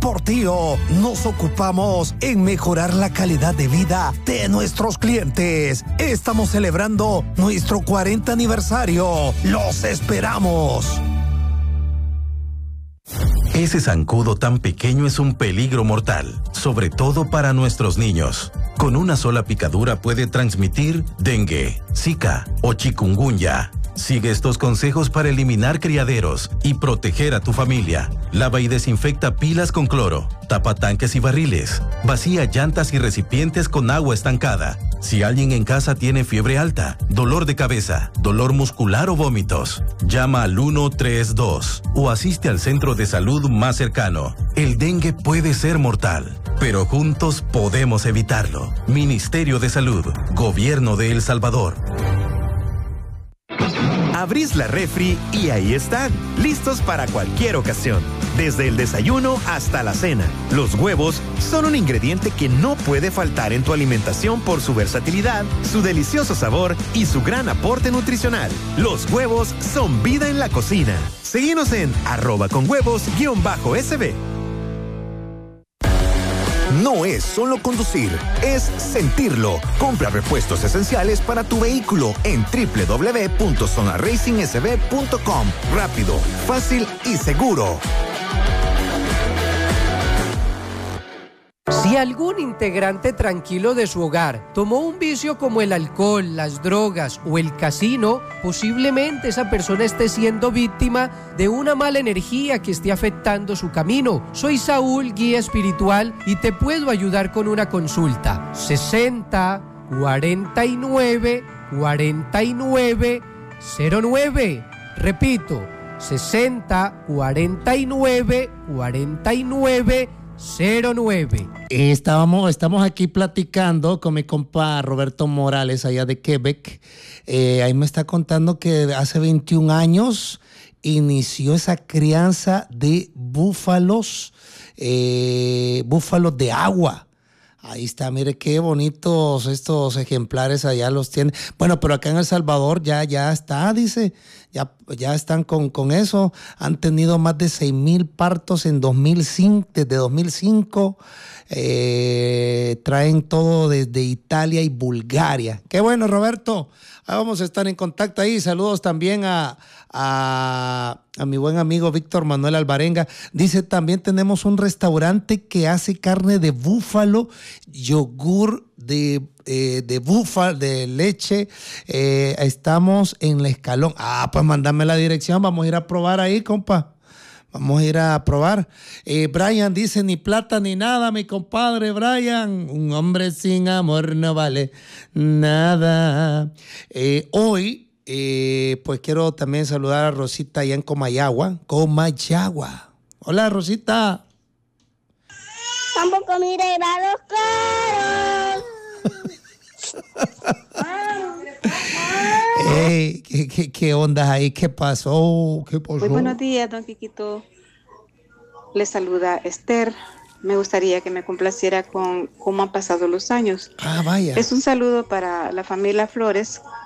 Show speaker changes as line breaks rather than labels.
Portillo nos ocupamos en mejorar la calidad de vida de nuestros clientes. Estamos celebrando nuestro 40 aniversario. ¡Los esperamos!
Ese zancudo tan pequeño es un peligro mortal, sobre todo para nuestros niños. Con una sola picadura puede transmitir dengue, zika o chikungunya. Sigue estos consejos para eliminar criaderos y proteger a tu familia. Lava y desinfecta pilas con cloro. Tapa tanques y barriles. Vacía llantas y recipientes con agua estancada. Si alguien en casa tiene fiebre alta, dolor de cabeza, dolor muscular o vómitos, llama al 132 o asiste al centro de salud más cercano. El dengue puede ser mortal, pero juntos podemos evitarlo. Ministerio de Salud, Gobierno de El Salvador.
Abrís la refri y ahí están, listos para cualquier ocasión. Desde el desayuno hasta la cena, los huevos son un ingrediente que no puede faltar en tu alimentación por su versatilidad, su delicioso sabor y su gran aporte nutricional. Los huevos son vida en la cocina. Seguinos en @conhuevos_SB.
No es solo conducir, es sentirlo. Compra repuestos esenciales para tu vehículo en www.zonaracingsb.com. Rápido, fácil y seguro.
Si algún integrante tranquilo de su hogar tomó un vicio como el alcohol, las drogas o el casino, posiblemente esa persona esté siendo víctima de una mala energía que esté afectando su camino. Soy Saúl, guía espiritual, y te puedo ayudar con una consulta. 60 49 49 09. Repito, 60 49 49 09.
Estamos aquí platicando con mi compa Roberto Morales, allá de Quebec. Ahí me está contando que hace 21 años inició esa crianza de búfalos de agua. Ahí está, mire qué bonitos estos ejemplares allá los tiene. Bueno, pero acá en El Salvador ya está, dice, ya están con eso. Han tenido más de 6,000 partos en 2005, desde 2005. Traen todo desde Italia y Bulgaria. Qué bueno, Roberto. Vamos a estar en contacto ahí. Saludos también a mi buen amigo Víctor Manuel Alvarenga. Dice, también tenemos un restaurante que hace carne de búfalo, yogur de búfalo, de leche. Estamos en La Escalón. Pues mándame la dirección. Vamos a ir a probar ahí, compa. Vamos a ir a probar. Brian dice, ni plata ni nada, mi compadre Brian. Un hombre sin amor no vale nada. Hoy, pues quiero también saludar a Rosita allá en Comayagua. Hola, Rosita.
Tampoco mire a los caros.
Hey, ¿qué onda ahí? ¿Qué pasó?
Muy buenos días, don Quiquito. Le saluda Esther. Me gustaría que me complaciera con cómo han pasado los años.
Vaya.
Es un saludo para la familia Flores,